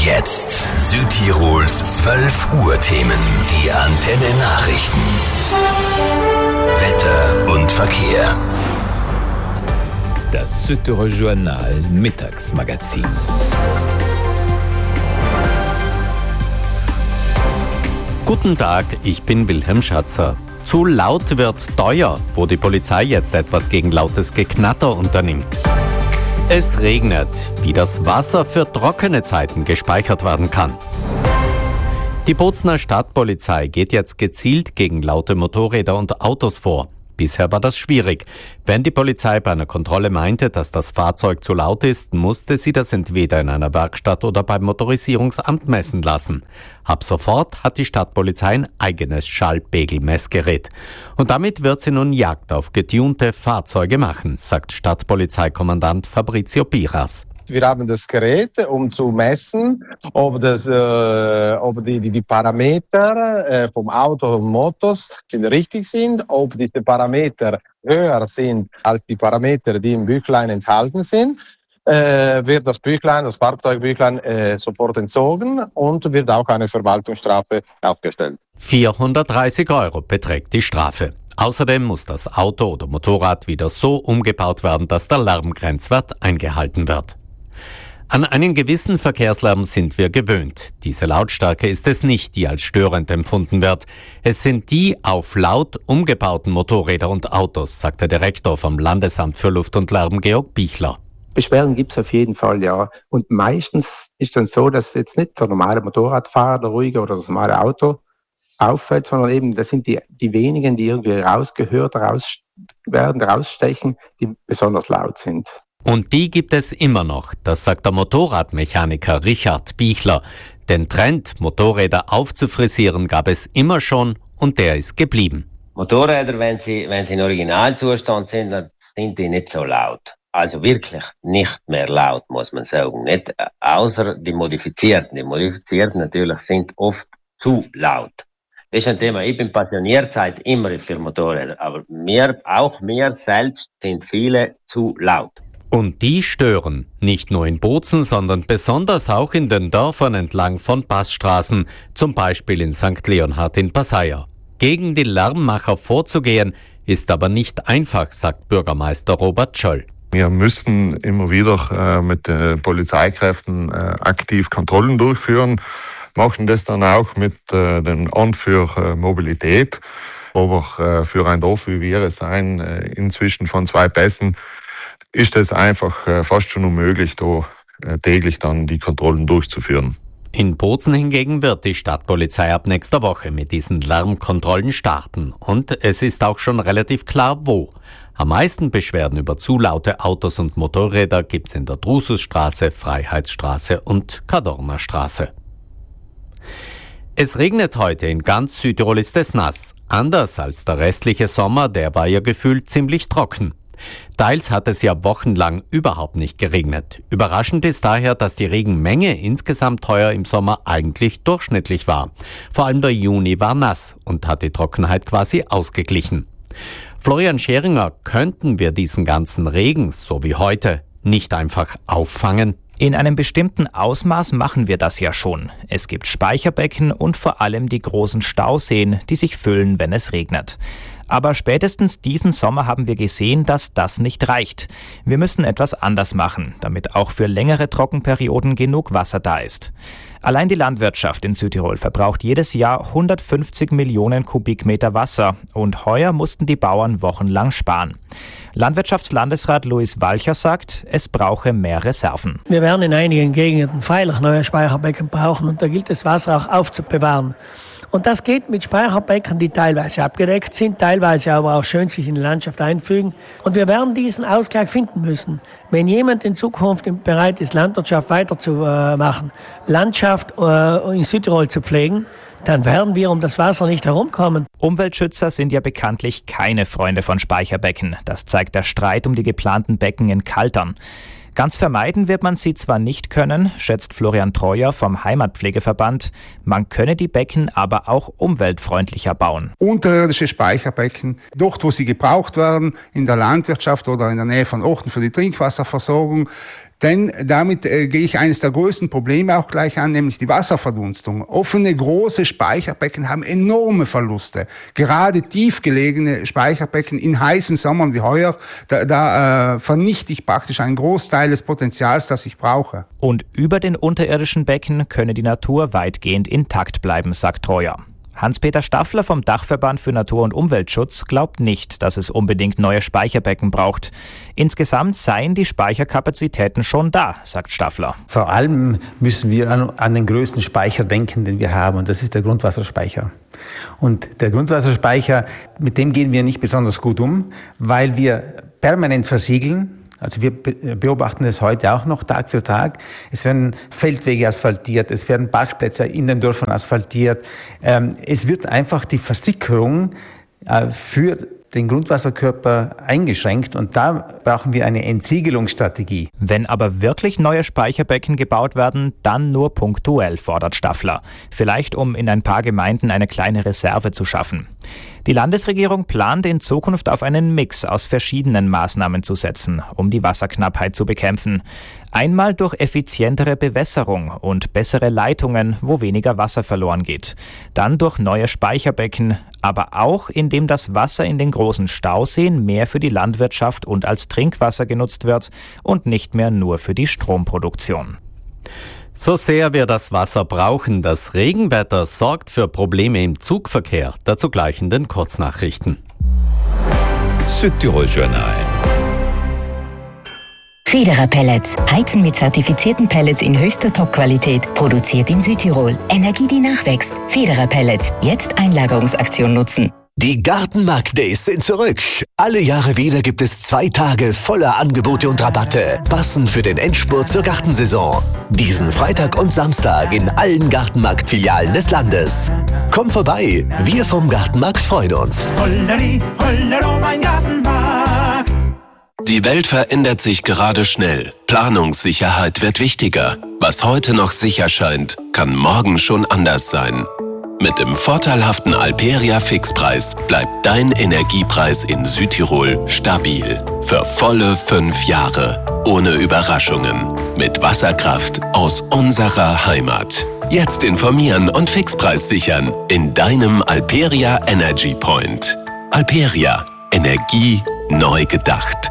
Jetzt Südtirols 12 Uhr Themen. Die Antenne Nachrichten. Wetter und Verkehr. Das Südtirol Journal Mittagsmagazin. Guten Tag, ich bin Wilhelm Schatzer. Zu laut wird teuer, wo die Polizei jetzt etwas gegen lautes Geknatter unternimmt. Es regnet, wie das Wasser für trockene Zeiten gespeichert werden kann. Die Bozner Stadtpolizei geht jetzt gezielt gegen laute Motorräder und Autos vor. Bisher war das schwierig. Wenn die Polizei bei einer Kontrolle meinte, dass das Fahrzeug zu laut ist, musste sie das entweder in einer Werkstatt oder beim Motorisierungsamt messen lassen. Ab sofort hat die Stadtpolizei ein eigenes Schallpegelmessgerät. Und damit wird sie nun Jagd auf getunte Fahrzeuge machen, sagt Stadtpolizeikommandant Fabrizio Piras. Wir haben das Gerät, um zu messen, ob die Parameter vom Auto und Motors richtig sind, ob diese Parameter höher sind als die Parameter, die im Büchlein enthalten sind. Wird das Fahrzeugbüchlein sofort entzogen und wird auch eine Verwaltungsstrafe aufgestellt. 430 € beträgt die Strafe. Außerdem muss das Auto oder Motorrad wieder so umgebaut werden, dass der Lärmgrenzwert eingehalten wird. An einen gewissen Verkehrslärm sind wir gewöhnt. Diese Lautstärke ist es nicht, die als störend empfunden wird. Es sind die auf laut umgebauten Motorräder und Autos, sagt der Direktor vom Landesamt für Luft und Lärm, Georg Bichler. Beschwerden gibt es auf jeden Fall, ja. Und meistens ist es dann so, dass jetzt nicht der normale Motorradfahrer, der ruhige oder das normale Auto auffällt, sondern eben das sind die wenigen, die irgendwie rausstechen, die besonders laut sind. Und die gibt es immer noch, das sagt der Motorradmechaniker Richard Bichler. Den Trend, Motorräder aufzufrisieren, gab es immer schon und der ist geblieben. Motorräder, wenn sie in Originalzustand sind, dann sind die nicht so laut. Also wirklich nicht mehr laut, muss man sagen. Nicht, außer die Modifizierten. Die Modifizierten natürlich sind oft zu laut. Das ist ein Thema. Ich bin passioniert seit immer für Motorräder, aber mir selbst sind viele zu laut. Und die stören, nicht nur in Bozen, sondern besonders auch in den Dörfern entlang von Passstraßen, zum Beispiel in St. Leonhard in Passaia. Gegen die Lärmmacher vorzugehen, ist aber nicht einfach, sagt Bürgermeister Robert Scholl. Wir müssen immer wieder mit den Polizeikräften aktiv Kontrollen durchführen, machen das dann auch mit dem Amt für Mobilität. Aber für ein Dorf, wie wir es sein, inzwischen von 2 Pässen, ist es einfach fast schon unmöglich, da täglich dann die Kontrollen durchzuführen. In Bozen hingegen wird die Stadtpolizei ab nächster Woche mit diesen Lärmkontrollen starten. Und es ist auch schon relativ klar, wo. Am meisten Beschwerden über zu laute Autos und Motorräder gibt es in der Drususstraße, Freiheitsstraße und Kadornerstraße. Es regnet heute, in ganz Südtirol ist es nass. Anders als der restliche Sommer, der war ja gefühlt ziemlich trocken. Teils hat es ja wochenlang überhaupt nicht geregnet. Überraschend ist daher, dass die Regenmenge insgesamt heuer im Sommer eigentlich durchschnittlich war. Vor allem der Juni war nass und hat die Trockenheit quasi ausgeglichen. Florian Scheringer, könnten wir diesen ganzen Regen, so wie heute, nicht einfach auffangen? In einem bestimmten Ausmaß machen wir das ja schon. Es gibt Speicherbecken und vor allem die großen Stauseen, die sich füllen, wenn es regnet. Aber spätestens diesen Sommer haben wir gesehen, dass das nicht reicht. Wir müssen etwas anders machen, damit auch für längere Trockenperioden genug Wasser da ist. Allein die Landwirtschaft in Südtirol verbraucht jedes Jahr 150 Millionen Kubikmeter Wasser und heuer mussten die Bauern wochenlang sparen. Landwirtschaftslandesrat Luis Walcher sagt, es brauche mehr Reserven. Wir werden in einigen Gegenden freilich neue Speicherbecken brauchen und da gilt es, Wasser auch aufzubewahren. Und das geht mit Speicherbecken, die teilweise abgedeckt sind, teilweise aber auch schön sich in die Landschaft einfügen. Und wir werden diesen Ausgleich finden müssen. Wenn jemand in Zukunft bereit ist, Landwirtschaft weiterzumachen, Landschaft in Südtirol zu pflegen, dann werden wir um das Wasser nicht herumkommen. Umweltschützer sind ja bekanntlich keine Freunde von Speicherbecken. Das zeigt der Streit um die geplanten Becken in Kaltern. Ganz vermeiden wird man sie zwar nicht können, schätzt Florian Treuer vom Heimatpflegeverband, man könne die Becken aber auch umweltfreundlicher bauen. Unterirdische Speicherbecken, dort wo sie gebraucht werden, in der Landwirtschaft oder in der Nähe von Orten für die Trinkwasserversorgung, Denn damit gehe ich eines der größten Probleme auch gleich an, nämlich die Wasserverdunstung. Offene, große Speicherbecken haben enorme Verluste. Gerade tiefgelegene Speicherbecken in heißen Sommern wie heuer, da vernichte ich praktisch einen Großteil des Potenzials, das ich brauche. Und über den unterirdischen Becken könne die Natur weitgehend intakt bleiben, sagt Treuer. Hans-Peter Staffler vom Dachverband für Natur- und Umweltschutz glaubt nicht, dass es unbedingt neue Speicherbecken braucht. Insgesamt seien die Speicherkapazitäten schon da, sagt Staffler. Vor allem müssen wir an den größten Speicher denken, den wir haben, und das ist der Grundwasserspeicher. Und der Grundwasserspeicher, mit dem gehen wir nicht besonders gut um, weil wir permanent versiegeln. Also wir beobachten es heute auch noch Tag für Tag. Es werden Feldwege asphaltiert, es werden Parkplätze in den Dörfern asphaltiert. Es wird einfach die Versickerung für den Grundwasserkörper eingeschränkt, und da brauchen wir eine Entsiegelungsstrategie. Wenn aber wirklich neue Speicherbecken gebaut werden, dann nur punktuell, fordert Staffler. Vielleicht um in ein paar Gemeinden eine kleine Reserve zu schaffen. Die Landesregierung plant in Zukunft auf einen Mix aus verschiedenen Maßnahmen zu setzen, um die Wasserknappheit zu bekämpfen. Einmal durch effizientere Bewässerung und bessere Leitungen, wo weniger Wasser verloren geht. Dann durch neue Speicherbecken, aber auch indem das Wasser in den großen Stauseen mehr für die Landwirtschaft und als Trinkwasser genutzt wird und nicht mehr nur für die Stromproduktion. So sehr wir das Wasser brauchen, das Regenwetter sorgt für Probleme im Zugverkehr. Dazu gleich in den Kurznachrichten. Südtirol Journal. Federer Pellets. Heizen mit zertifizierten Pellets in höchster Top-Qualität. Produziert in Südtirol. Energie, die nachwächst. Federer Pellets. Jetzt Einlagerungsaktion nutzen. Die Gartenmarkt-Days sind zurück. Alle Jahre wieder gibt es 2 Tage voller Angebote und Rabatte, passend für den Endspurt zur Gartensaison. Diesen Freitag und Samstag in allen Gartenmarkt-Filialen des Landes. Komm vorbei, wir vom Gartenmarkt freuen uns. Holleri, hollero, mein Gartenmarkt. Die Welt verändert sich gerade schnell. Planungssicherheit wird wichtiger. Was heute noch sicher scheint, kann morgen schon anders sein. Mit dem vorteilhaften Alperia Fixpreis bleibt dein Energiepreis in Südtirol stabil. Für volle 5 Jahre. Ohne Überraschungen. Mit Wasserkraft aus unserer Heimat. Jetzt informieren und Fixpreis sichern in deinem Alperia Energy Point. Alperia. Energie neu gedacht.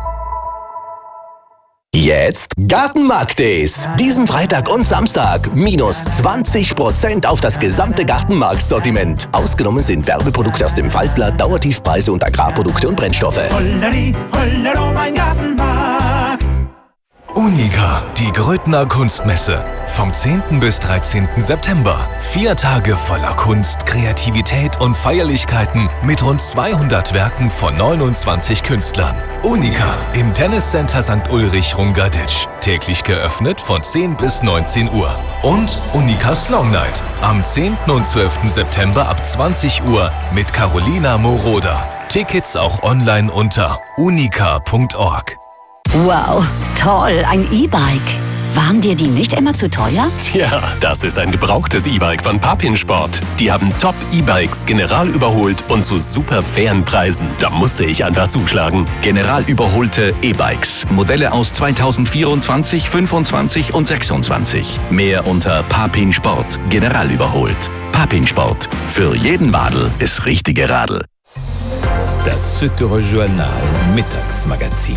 Jetzt Gartenmarkt-Days. Diesen Freitag und Samstag minus 20% auf das gesamte Gartenmarktsortiment. Ausgenommen sind Werbeprodukte aus dem Faltblatt, Dauertiefpreise und Agrarprodukte und Brennstoffe. Holleri, hollero, mein Gartenmarkt. Unica, die Grödner Kunstmesse. Vom 10. bis 13. September. 4 Tage voller Kunst, Kreativität und Feierlichkeiten mit rund 200 Werken von 29 Künstlern. Unica im Tenniscenter St. Ulrich Rungaditsch. Täglich geöffnet von 10 bis 19 Uhr. Und Unica Long Night am 10. und 12. September ab 20 Uhr mit Carolina Moroder. Tickets auch online unter unica.org. Wow, toll, ein E-Bike. Waren dir die nicht immer zu teuer? Tja, das ist ein gebrauchtes E-Bike von Papin Sport. Die haben Top-E-Bikes general überholt und zu super fairen Preisen. Da musste ich einfach zuschlagen. General überholte E-Bikes. Modelle aus 2024, 25 und 26. Mehr unter Papin Sport. General überholt. Papin Sport. Für jeden Wadel ist richtige Radl. Das Südtirol Journal Mittagsmagazin.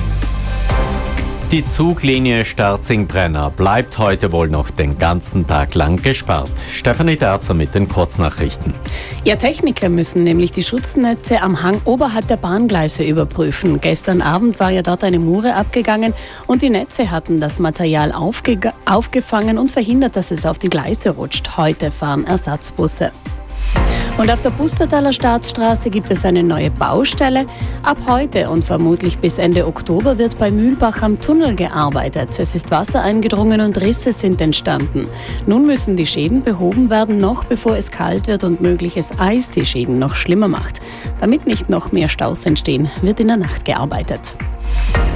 Die Zuglinie Sterzing-Brenner bleibt heute wohl noch den ganzen Tag lang gesperrt. Stefanie Derzer mit den Kurznachrichten. Ja, Techniker müssen nämlich die Schutznetze am Hang oberhalb der Bahngleise überprüfen. Gestern Abend war ja dort eine Mure abgegangen und die Netze hatten das Material aufgefangen und verhindert, dass es auf die Gleise rutscht. Heute fahren Ersatzbusse. Und auf der Pustertaler Staatsstraße gibt es eine neue Baustelle. Ab heute und vermutlich bis Ende Oktober wird bei Mühlbach am Tunnel gearbeitet. Es ist Wasser eingedrungen und Risse sind entstanden. Nun müssen die Schäden behoben werden, noch bevor es kalt wird und mögliches Eis die Schäden noch schlimmer macht. Damit nicht noch mehr Staus entstehen, wird in der Nacht gearbeitet.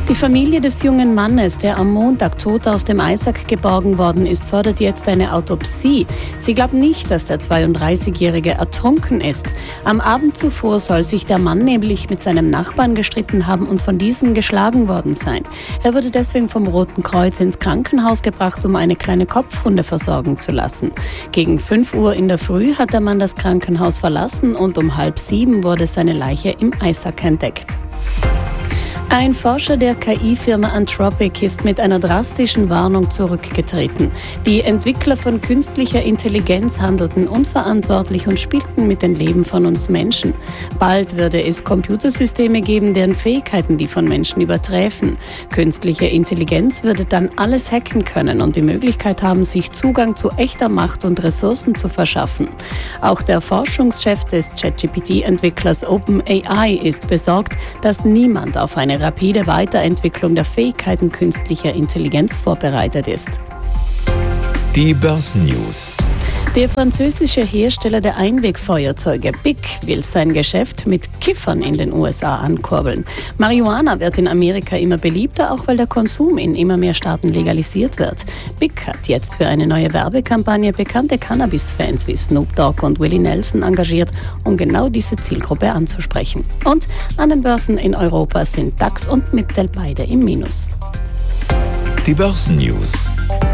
Die Familie des jungen Mannes, der am Montag tot aus dem Eissack geborgen worden ist, fordert jetzt eine Autopsie. Sie glauben nicht, dass der 32-Jährige ertrunken ist. Am Abend zuvor soll sich der Mann nämlich mit seinem Nachbarn gestritten haben und von diesem geschlagen worden sein. Er wurde deswegen vom Roten Kreuz ins Krankenhaus gebracht, um eine kleine Kopfwunde versorgen zu lassen. Gegen 5 Uhr in der Früh hat der Mann das Krankenhaus verlassen und um 6:30 wurde seine Leiche im Eissack entdeckt. Ein Forscher der KI-Firma Anthropic ist mit einer drastischen Warnung zurückgetreten. Die Entwickler von künstlicher Intelligenz handelten unverantwortlich und spielten mit dem Leben von uns Menschen. Bald würde es Computersysteme geben, deren Fähigkeiten die von Menschen übertreffen. Künstliche Intelligenz würde dann alles hacken können und die Möglichkeit haben, sich Zugang zu echter Macht und Ressourcen zu verschaffen. Auch der Forschungschef des ChatGPT-Entwicklers OpenAI ist besorgt, dass niemand auf eine rapide Weiterentwicklung der Fähigkeiten künstlicher Intelligenz vorbereitet ist. Die Börsennews. Der französische Hersteller der Einwegfeuerzeuge BIC will sein Geschäft mit Kiffern in den USA ankurbeln. Marihuana wird in Amerika immer beliebter, auch weil der Konsum in immer mehr Staaten legalisiert wird. BIC hat jetzt für eine neue Werbekampagne bekannte Cannabis-Fans wie Snoop Dogg und Willie Nelson engagiert, um genau diese Zielgruppe anzusprechen. Und an den Börsen in Europa sind DAX und MIPTEL beide im Minus. Die Börsennews.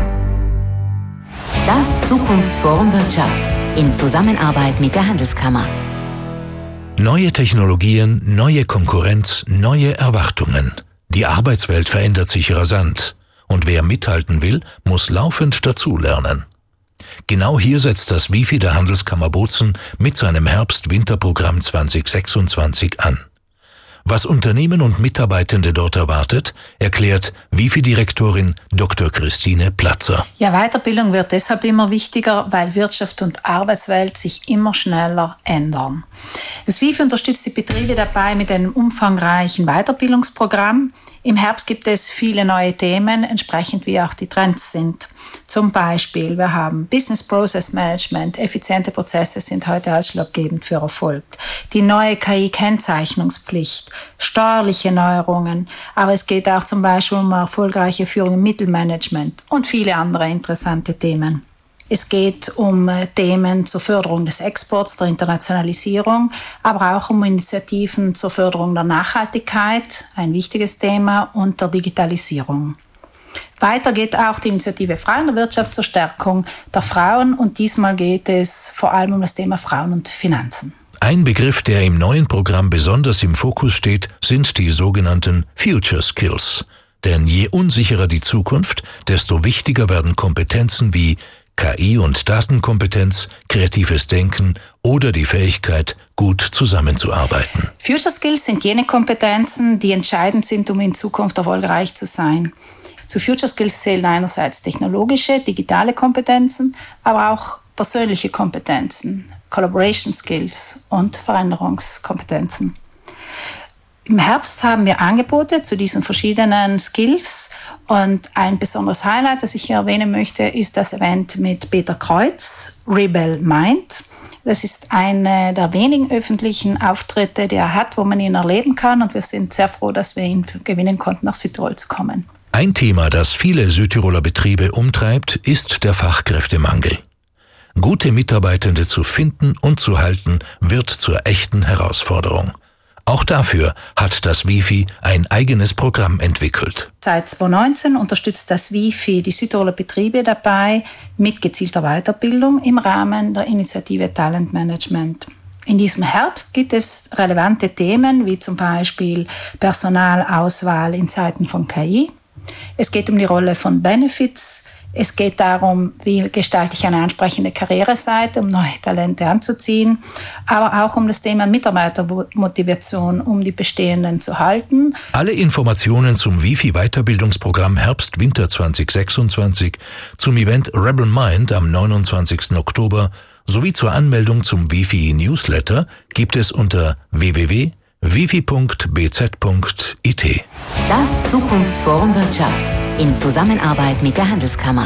Das Zukunftsforum Wirtschaft in Zusammenarbeit mit der Handelskammer. Neue Technologien, neue Konkurrenz, neue Erwartungen. Die Arbeitswelt verändert sich rasant. Und wer mithalten will, muss laufend dazulernen. Genau hier setzt das WIFI der Handelskammer Bozen mit seinem Herbst-Winter-Programm 2026 an. Was Unternehmen und Mitarbeitende dort erwartet, erklärt WIFI-Direktorin Dr. Christine Platzer. Ja, Weiterbildung wird deshalb immer wichtiger, weil Wirtschaft und Arbeitswelt sich immer schneller ändern. Das WIFI unterstützt die Betriebe dabei mit einem umfangreichen Weiterbildungsprogramm. Im Herbst gibt es viele neue Themen, entsprechend wie auch die Trends sind. Zum Beispiel, wir haben Business Process Management, effiziente Prozesse sind heute ausschlaggebend für Erfolg. Die neue KI-Kennzeichnungspflicht, steuerliche Neuerungen, aber es geht auch zum Beispiel um erfolgreiche Führung im Mittelmanagement und viele andere interessante Themen. Es geht um Themen zur Förderung des Exports, der Internationalisierung, aber auch um Initiativen zur Förderung der Nachhaltigkeit, ein wichtiges Thema, und der Digitalisierung. Weiter geht auch die Initiative Frauen in der Wirtschaft zur Stärkung der Frauen, und diesmal geht es vor allem um das Thema Frauen und Finanzen. Ein Begriff, der im neuen Programm besonders im Fokus steht, sind die sogenannten Future Skills. Denn je unsicherer die Zukunft, desto wichtiger werden Kompetenzen wie KI- und Datenkompetenz, kreatives Denken oder die Fähigkeit, gut zusammenzuarbeiten. Future Skills sind jene Kompetenzen, die entscheidend sind, um in Zukunft erfolgreich zu sein. Zu Future Skills zählen einerseits technologische, digitale Kompetenzen, aber auch persönliche Kompetenzen, Collaboration Skills und Veränderungskompetenzen. Im Herbst haben wir Angebote zu diesen verschiedenen Skills, und ein besonderes Highlight, das ich hier erwähnen möchte, ist das Event mit Peter Kreuz, Rebel Mind. Das ist eine der wenigen öffentlichen Auftritte, die er hat, wo man ihn erleben kann, und wir sind sehr froh, dass wir ihn gewinnen konnten, nach Südtirol zu kommen. Ein Thema, das viele Südtiroler Betriebe umtreibt, ist der Fachkräftemangel. Gute Mitarbeitende zu finden und zu halten, wird zur echten Herausforderung. Auch dafür hat das WIFI ein eigenes Programm entwickelt. Seit 2019 unterstützt das WIFI die Südtiroler Betriebe dabei mit gezielter Weiterbildung im Rahmen der Initiative Talent Management. In diesem Herbst gibt es relevante Themen wie zum Beispiel Personalauswahl in Zeiten von KI. Es geht um die Rolle von Benefits. Es geht darum, wie gestalte ich eine ansprechende Karriereseite, um neue Talente anzuziehen, aber auch um das Thema Mitarbeitermotivation, um die bestehenden zu halten. Alle Informationen zum WIFI-Weiterbildungsprogramm Herbst-Winter 2026, zum Event Rebel Mind am 29. Oktober sowie zur Anmeldung zum WIFI-Newsletter gibt es unter www.wifi.bz.it. Das Zukunftsforum Wirtschaft in Zusammenarbeit mit der Handelskammer.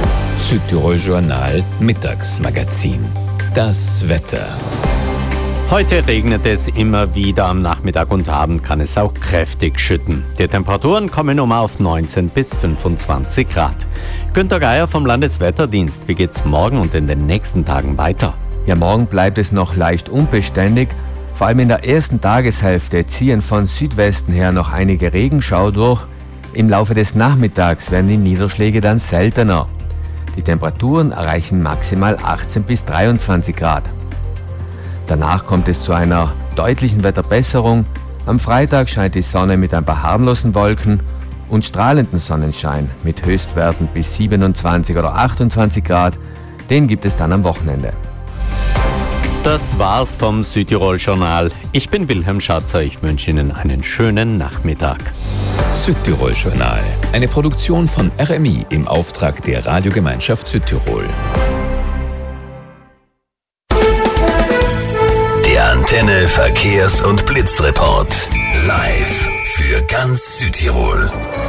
Südtirol Journal Mittagsmagazin. Das Wetter. Heute regnet es immer wieder, am Nachmittag und Abend kann es auch kräftig schütten. Die Temperaturen kommen auf 19 bis 25 Grad. Günter Geier vom Landeswetterdienst, wie geht's morgen und in den nächsten Tagen weiter? Ja, morgen bleibt es noch leicht unbeständig. Vor allem in der ersten Tageshälfte ziehen von Südwesten her noch einige Regenschauer durch. Im Laufe des Nachmittags werden die Niederschläge dann seltener. Die Temperaturen erreichen maximal 18 bis 23 Grad. Danach kommt es zu einer deutlichen Wetterbesserung. Am Freitag scheint die Sonne mit ein paar harmlosen Wolken und strahlenden Sonnenschein mit Höchstwerten bis 27 oder 28 Grad. Den gibt es dann am Wochenende. Das war's vom Südtirol-Journal. Ich bin Wilhelm Schatzer. Ich wünsche Ihnen einen schönen Nachmittag. Südtirol-Journal. Eine Produktion von RMI im Auftrag der Radiogemeinschaft Südtirol. Der Antenne Verkehrs- und Blitzreport. Live für ganz Südtirol.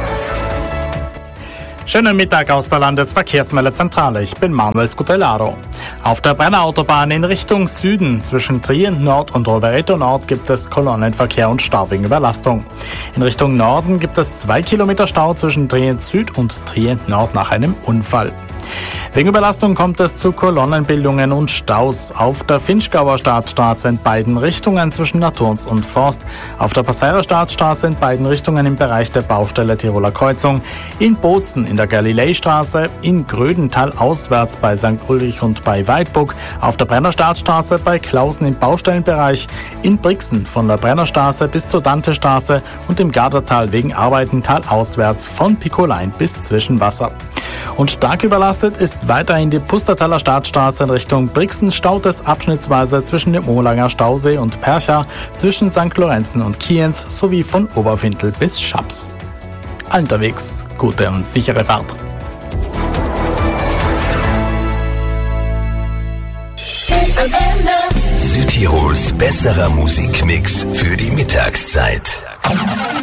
Schönen Mittag aus der Landesverkehrsmeldezentrale. Ich bin Manuel Scutellaro. Auf der Brennerautobahn in Richtung Süden zwischen Trient Nord und Rovereto Nord gibt es Kolonnenverkehr und Stau wegen Überlastung. In Richtung Norden gibt es 2 Kilometer Stau zwischen Trient Süd und Trient Nord nach einem Unfall. Wegen Überlastung kommt es zu Kolonnenbildungen und Staus auf der Finchgauer Staatsstraße in beiden Richtungen zwischen Naturns und Forst, auf der Passairer Staatsstraße in beiden Richtungen im Bereich der Baustelle Tiroler Kreuzung, in Bozen in der Galileistraße, in Grödental auswärts bei St. Ulrich und bei Weidburg, auf der Brennerstaatsstraße bei Klausen im Baustellenbereich, in Brixen von der Brennerstraße bis zur Dantestraße und im Gardertal wegen Arbeiten talauswärts von Picolein bis Zwischenwasser. Und stark überlastet ist weiterhin die Pustertaler Staatsstraße in Richtung Brixen, staut es abschnittsweise zwischen dem Olanger Stausee und Percha, zwischen St. Lorenzen und Kienz sowie von Oberfintel bis Schaps. Allen unterwegs gute und sichere Fahrt. Südtirols besserer Musikmix für die Mittagszeit.